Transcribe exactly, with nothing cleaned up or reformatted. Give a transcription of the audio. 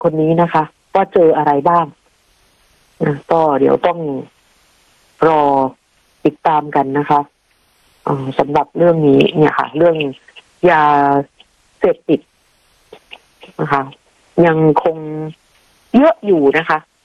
คนนี้นะคะว่าเจออะไรบ้างนะก็เดี๋ยวต้องรอติดตามกันนะคะสำหรับเรื่องนี้เนี่ยค่ะเรื่องยาเสพติดนะคะยังคงเยอะอยู่นะคะ